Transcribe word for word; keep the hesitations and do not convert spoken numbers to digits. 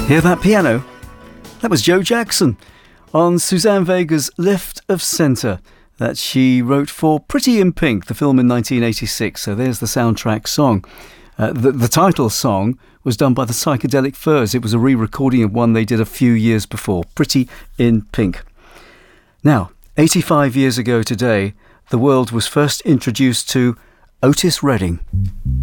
Hear that piano? That was Joe Jackson on Suzanne Vega's Lift of Centre that she wrote for Pretty in Pink, the film in nineteen eighty-six. So there's the soundtrack song. Uh, the, the title song was done by the Psychedelic Furs. It was a re-recording of one they did a few years before, Pretty in Pink. Now, eighty-five years ago today, the world was first introduced to Otis Redding.